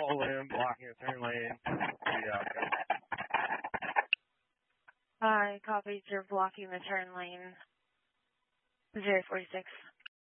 pull in, blocking the turn lane. Hi, copies. You're blocking the turn lane. 046.